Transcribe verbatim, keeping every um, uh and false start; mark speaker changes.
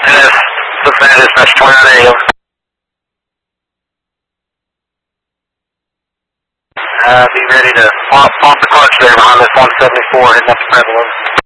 Speaker 1: And that's, that is, that's twenty-nine A M. Uh, be ready to pump, pump the clutch there behind this one seventy-four heading up to Prevalent.